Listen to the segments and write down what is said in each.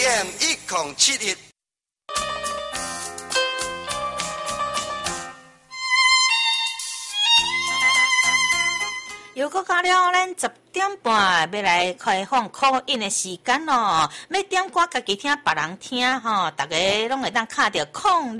AM1071。 又搁到了咱10:30要来开放call in的时间咯，要点歌家己听，别人听吼，大家拢会当敲着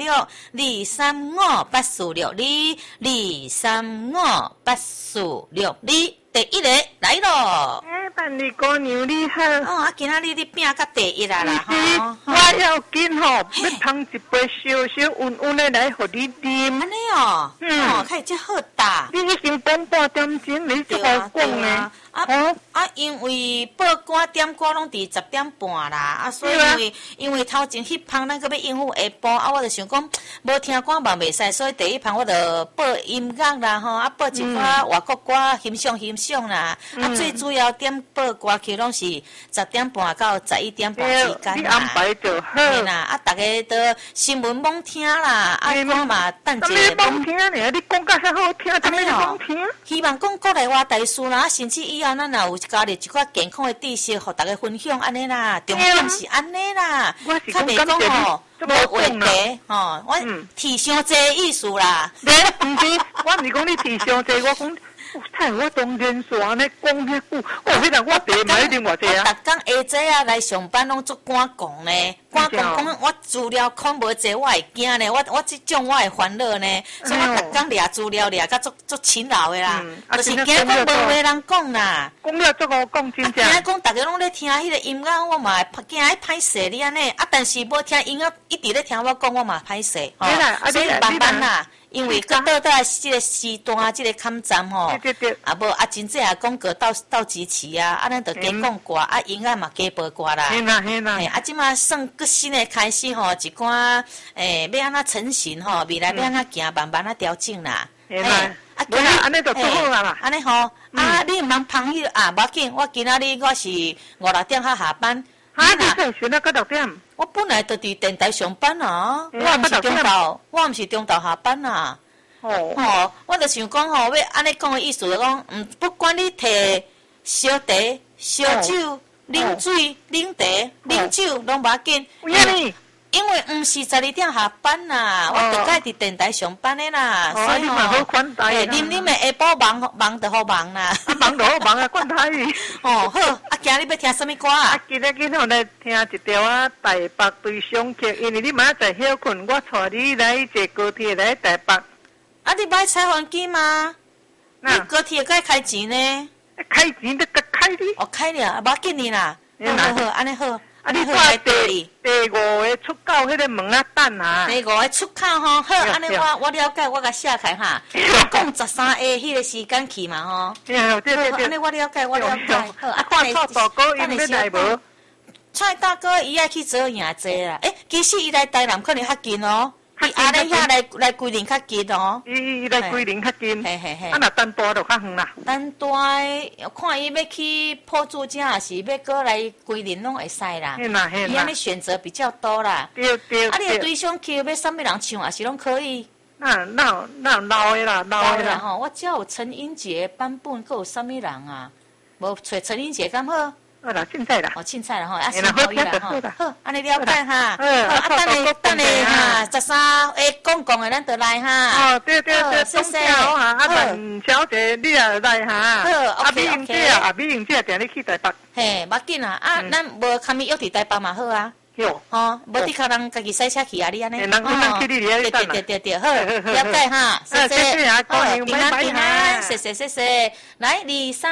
0623584222358462，第一个来咯。 办理姑娘你好。 今仔日你拼到第一啦啦吼。 我要紧吼，要捧一杯烧烧温温的来互你啉。 安尼哦，开这好大。 你已经讲半点钟，你怎么讲呢？ 因为报歌点歌拢伫10:30啦，所以因为头前迄旁咱搁要应付下晡，我就想讲无听歌嘛袂使，所以第一旁我就报音乐啦吼，报一寡外国歌欣赏啦，最主要点报歌曲拢是10:30到11:30之间啦。 你安排就好。 嘿啦，大家都新闻罔听啦，歌嘛等一下。 你罔听呢？你讲甲遐好听，怎么罔听？ 希望讲国内外大事啦，甚至以后咱若有加入一寡健康的知识，互大家分享安尼啦，重点是安尼啦，较袂讲吼无话题吼，我提伤济意思啦。 毋是，我毋是讲你提伤济，我讲。我当然说安尼讲遐久，迄人我第嘛一定偌济啊！ 我逐工下晝啊来上班拢做赶工呢，赶工讲我资料看无济，我会惊呢，我即种我会烦恼呢，所以我逐工掠资料掠甲足勤劳的啦，就是惊讲无话人讲啦。 讲了足好讲真正。 惊讲大家拢咧听迄个音乐，我嘛会惊爱歹势你安尼，但是无听音乐一直咧听我讲，我嘛歹势，所以慢慢啦。因为到即个时段，即个坎站吼，无真正也广告到集齐啊，咱就加讲歌，音乐嘛加播歌啦。即马算个新的开始吼，一寡要安怎成型吼，未来要安怎行，慢慢调整啦。 安尼就做好啦。 安尼吼，你毋通捧迄无要紧，我今仔日我是5-6点下班。 你上学到6点？ 我本来就伫电台上班啊，我毋是中昼下班啊。我就想讲吼，要安尼讲的意思就讲，不管你摕烧茶、烧酒、啉水、啉茶、啉酒，拢无要紧。因为毋是12点下班啦，我就该伫电台上班的啦，所以吼，你们下晡忙就好忙啦， 忙就好忙啊，管他哩。 好，今日要听什么歌啊？ 今日吼来听一条台北对上曲，因为你明仔载休困，我带你来坐高铁来台北。 你买采番机吗？你高铁该开钱呢？ 开钱得开你。 开了，无要紧你啦。好，安尼好。 你看第5个出口迄个门等啊。 第5个出口吼，好，安尼我了解，我甲写开哈。讲13下迄个时间去嘛吼。 对。 安尼我了解。好， 看蔡大哥伊要来无？ 蔡大哥伊爱去做赢济啦。其实伊来台南可能较近哦。伊阿咧遐来规定较近哦。 伊来规定较近。 嘿。 若单大就较远啦。 单大看伊要去破住家，还是要过来规定拢会使啦。伊安尼选择比较多啦。 对。 你的对象去要啥物人唱，也是拢可以。 那老的啦吼。我只有陈英杰版本，搁有啥物人啊？无找陈英杰敢好？ 好啦，凊彩啦。 凊彩啦吼，先可以啦吼。好，安尼了解哈。等下哈，13下公共的咱就来哈。 对，谢谢。文小姐你也来哈。 好 ，OK。美英姐定你去台北。 嘿，无紧啦，咱无堪咪约伫台北嘛好啊。无你靠人家己赛车去啊，你安尼。 人去你遐等啦。 对，好，了解哈，谢谢。平安，谢谢。来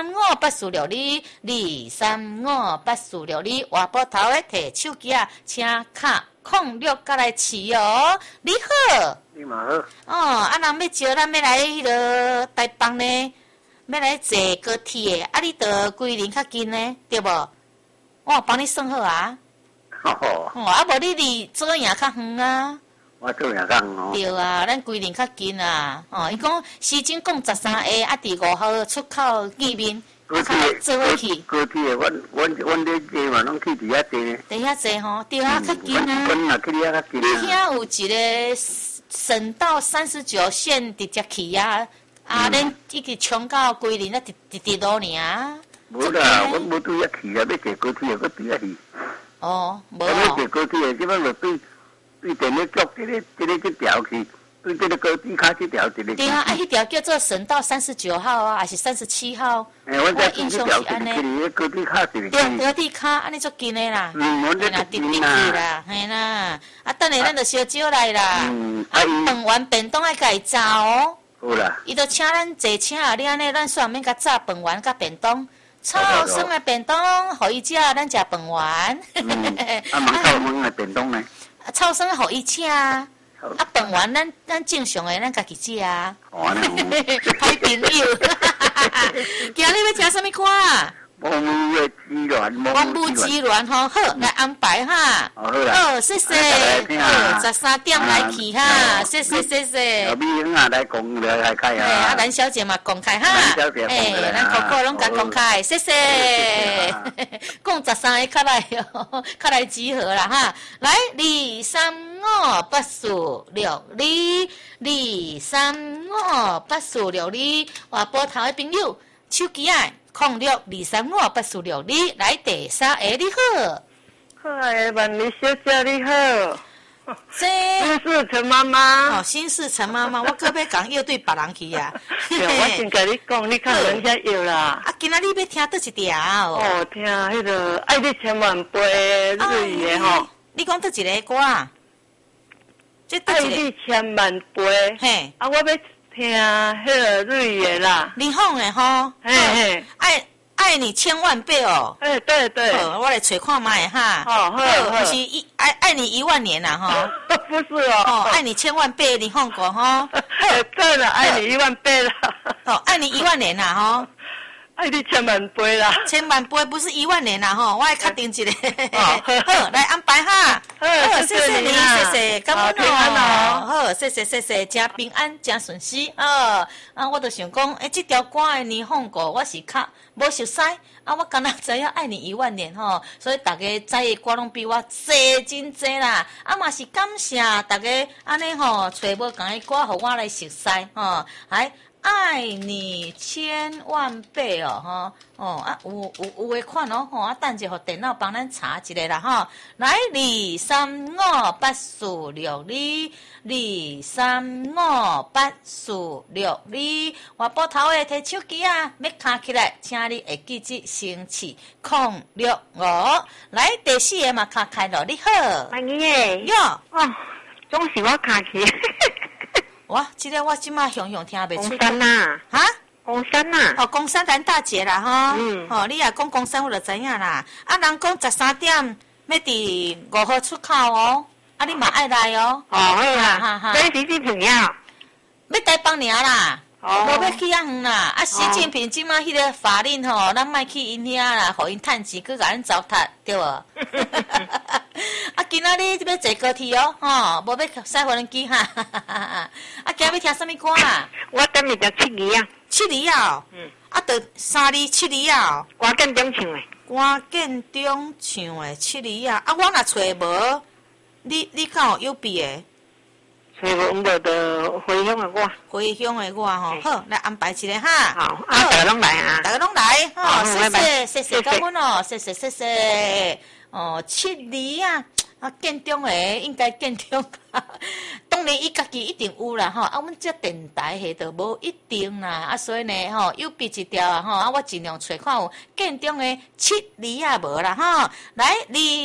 2358462，2358462，外埔头的摕手机啊，请卡06甲来试哦。你好。 你嘛好。 人要招咱要来迄个台北呢，要来坐高铁的，你着规定较近呢，对无？我帮你算好啊。无你离左营较远啊。 我左营较远哦。 对啊，咱规定较近啊。伊讲时钟讲13下，伫5号出口见面，做伙去。 高铁，阮咧坐嘛，拢去伫遐坐呢。 伫遐坐吼，对啊，较近啊。 阮也去遐较近啊。 遐有一个省道39线直接去啊，恁一直冲到规定，伫路尔。 无啦，阮无对遐去啊，要坐高铁，搁对遐去。 哦，无要哦。 坐高铁的，即摆就对电力局这条去，对这个高铁卡这条一个。 对啊，迄条叫做省道39号啊，还是37号？ 我印象是安尼。 高铁卡是。 对，高铁卡安尼足近的啦。 我这直直去啦，嘿啦。啊，等下咱就烧酒来啦。啊，饭完便当爱家己炸哦。 好啦。 伊就请咱坐车啊，你安尼咱煞免甲炸饭完甲便当。臭酸的便当，互伊食，咱食饭完。 啊，蛮臭酸的便当呢？ 臭酸互伊请。啊，饭完咱正常的，咱家己食。歹朋友。今日要食啥物歌啊？ 王母的之恋， 王母之恋吼，好来安排哈。好，谢谢。好，13点来去哈，谢谢。 美英啊，来讲来开啊。 啊，兰小姐嘛公开哈。咱个个拢甲公开，谢谢。讲13个较来哟，较来集合啦哈。来2358235，2358462，话拨头的朋友，手机啊。06235842，来第3个你好， 好诶，万丽小姐你好， 新是陈妈妈。 哦，新是陈妈妈，我搁要讲又对别人去啊。 我先甲你讲，你看人家有啦。 啊，今仔日要听倒一条？ 哦，听迄个爱你千万倍日语的吼。 你讲倒一个歌啊？ 爱你千万倍。嘿，啊，我要。听迄个日语的啦， 你讲的吼， 嘿嘿， 爱你千万倍哦， 对， 我来找看卖哈， 好， 不是爱你1万年啦哈， 不是哦， 爱你千万倍，你讲过哈， 对了，爱你1万倍啦， 爱你1万年啦哈。 爱你千万倍啦， 千万倍不是1万年啦吼，我来确定一下。好，来安排哈。好，谢谢你，谢谢，感恩哦。好，谢谢，真平安，真顺遂。啊，我就想讲，这条歌的年放过，我是较无熟悉。啊，我敢若知影爱你1万年吼，所以大家知的歌拢比我多真多啦。啊嘛是感谢大家安尼吼，找无共的歌，互我来熟悉吼，来。爱你千万倍哦，啊有的款哦，啊等者互电脑帮咱查一下啦吼。来2358462，2358462，我拨头的摕手机啊，要卡起来，请你会记这生气065。来第4个嘛卡开了，你好。 欢迎诶。 哟。 哦，总是我卡起。 哇，这个我今麦熊听袂出。 公山呐， 哈？ 公山呐， 哦，公山兰大姐啦，吼，你也讲公山，我就知影啦。啊，人讲13点要伫5号出口哦，啊，你嘛爱来哦。 哦，好啦，这是朋友，要台北尔啦。无要去遐远啦，啊！习近平即马迄个法令吼，咱莫去因遐啦，互因趁钱，佮甲咱糟蹋，对无？啊，今仔日要坐高铁哦，吼，无要驶无人机哈。啊，今日要听啥物歌啊？ 我等下就7字啊。 7字啊？啊，就3字7字啊？ 歌建中唱的。 歌建中唱的7字啊？啊，我若找无，你敢有右边的？ 找无就回乡的歌。 回乡的歌吼，好，来安排一个哈。 好，大家拢来啊。 大家拢来，吼，谢谢，感恩哦，谢谢。哦，7字啊。啊，建中诶，应该建中，当然伊家己一定有啦吼。啊，阮这电台下头无一定啦，啊，所以呢吼，又别一条啊吼，啊，我尽量找看有建中诶7字啊无啦吼。来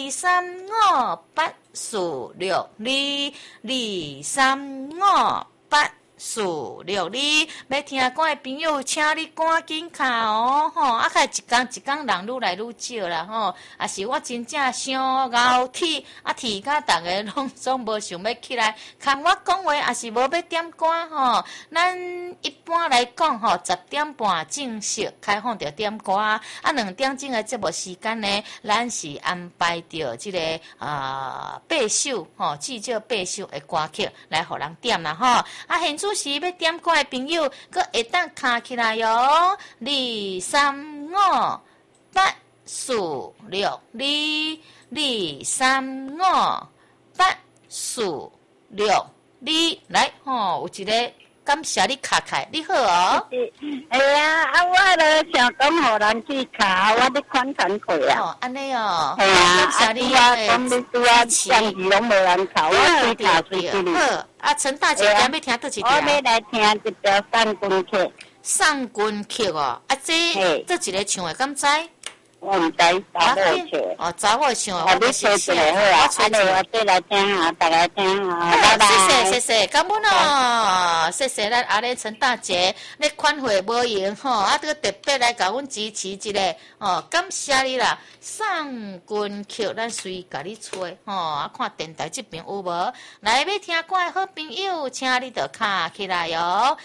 2358462，2358462，要听歌诶朋友，请你赶紧卡哦吼，啊，开一工人愈来愈少啦吼，啊是我真正伤熬铁，啊铁甲逐个拢总无想要起来，看我讲话，也是无要点歌吼。咱一般来讲吼，10点半正式开放着点歌，啊2点钟的节目时间呢，咱是安排着这个8首吼，至少8首的歌曲来互人点啦吼。啊，现主时要点歌的朋友，佮会当卡起来哟，2358462，2358462，来吼，有一个感谢你卡开，你好哦。 哎呀，我咧想讲互人去卡，我咧款款过啊。 哦，安尼哦。 系啊， 感谢你讲你拄啊，相机拢无人卡，我去卡出去哩。 好，啊，陈大姐，今要听倒一条？ 我要来听一条上军曲。 上军曲哦，啊，这一个唱的敢知？ 我唔知查某唱。 哦，查某唱的，我你吹一个好啊，我再来听下，大家听下，拜拜。 谢谢，感恩哦，谢谢咱阿莲陈大姐，你款会无用吼，啊，这个特别来甲阮支持一下哦，感谢你啦。上军曲，咱随甲你吹吼，啊，看电台这边有无？来要听歌的好朋友，请你着卡起来哦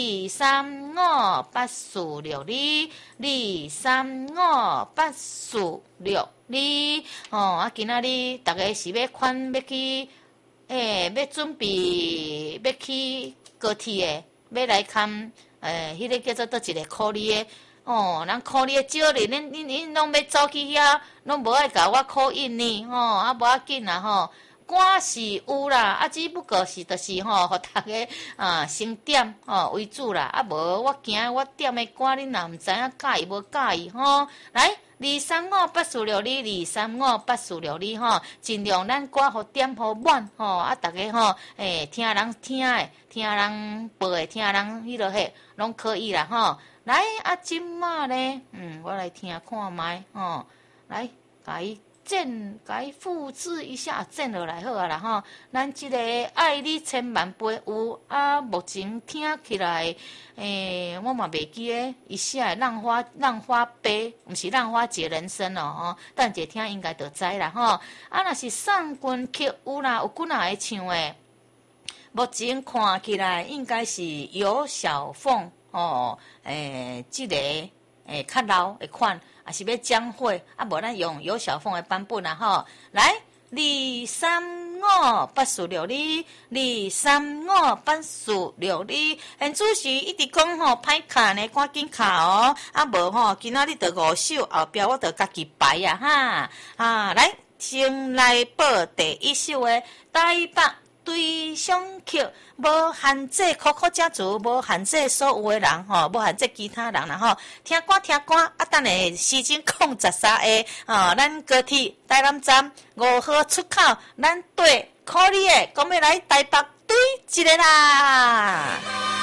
，2358462，2358462。啊，今仔日大家是要款要去，要准备要去高铁的，要来看，迄个叫做倒一个考虑的。人考虑少哩，恁拢要走去遐，拢无爱甲我call in呢，啊无要紧啦吼。歌是有啦，啊只不过是就是互大家先点为主啦，啊无我惊我点的歌恁若毋知影介意无介意吼，来。2358462，2358462吼，尽量咱歌互点互满吼，啊，大家吼，听人听的，听人报的，听人迄落迄，拢可以啦吼。来啊，即马咧，我来听看卖吼，来，甲伊复制一下，剪落来好啊啦吼。咱即个爱你千万倍有啊，目前听起来。我嘛袂记诶，伊写诶浪花杯，毋是浪花节人生哦，等者听应该就知啦吼。啊，若是上军曲有啦，有几若会唱诶。目前看起来应该是尤小凤哦，即个较老诶款，也是要将会啊，无咱用尤小凤诶版本啦吼，来。2358462，2358462。现主是一直讲吼，歹卡呢，赶紧卡哦。啊无吼，今仔日着5首，后壁我着家己排啊哈。来，先来报第一首的台北对上曲，无限制可可家族，无限制所有的人吼，无限制其他人啦吼。听歌，啊，等下时间控13下，咱高铁台南站5号出口，咱对可以的，讲要来台北对一个啦。